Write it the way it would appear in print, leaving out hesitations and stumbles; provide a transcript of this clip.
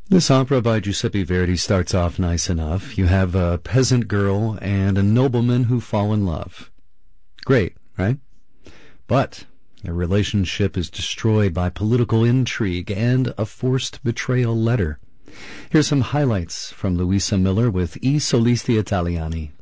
This opera by Giuseppe Verdi starts off nice enough. You have a peasant girl and a nobleman who fall in love. Great, right? But their relationship is destroyed by political intrigue and a forced betrayal letter. Here's some highlights from Luisa Miller with I Solisti Italiani.